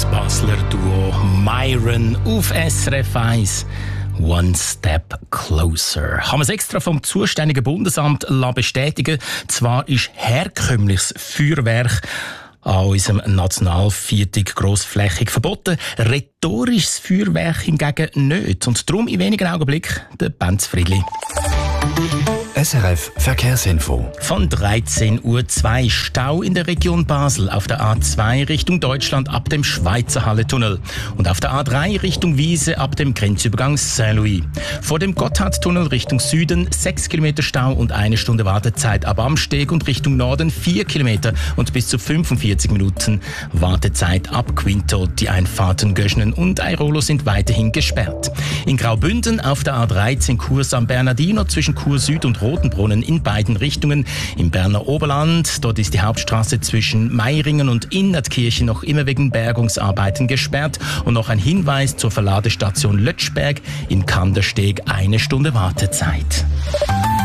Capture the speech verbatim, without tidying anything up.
Das Basler Duo Myron auf S R F eins. One Step Closer. Haben wir es extra vom zuständigen Bundesamt bestätigen. Zwar ist herkömmliches Feuerwerk an unserem Nationalviertag grossflächig verboten, rhetorisches Feuerwerk hingegen nicht. Und darum in wenigen Augenblicken der Benz Friedli. S R F Verkehrsinfo. Von dreizehn Uhr zwei Stau in der Region Basel auf der A zwei Richtung Deutschland ab dem Schweizer Halletunnel und auf der A drei Richtung Wiese ab dem Grenzübergang Saint-Louis. Vor dem Gotthardtunnel Richtung Süden sechs Kilometer Stau und eine Stunde Wartezeit ab Amsteg und Richtung Norden vier Kilometer und bis zu fünfundvierzig Minuten Wartezeit ab Quinto. Die Einfahrten Göschnen und Airolo sind weiterhin gesperrt. In Graubünden auf der A dreizehn Kurs am Bernardino zwischen Chur Süd und Rotenbrunnen in beiden Richtungen. Im Berner Oberland, dort ist die Hauptstraße zwischen Meiringen und Innertkirchen noch immer wegen Bergungsarbeiten gesperrt. Und noch ein Hinweis zur Verladestation Lötschberg in Kandersteg, eine Stunde Wartezeit.